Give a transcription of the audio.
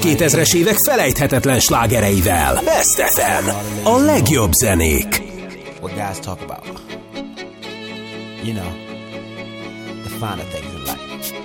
2000-es évek felejthetetlen slágereivel. Best FM. A legjobb zenék. What guys talk about. You know, the finer things in life.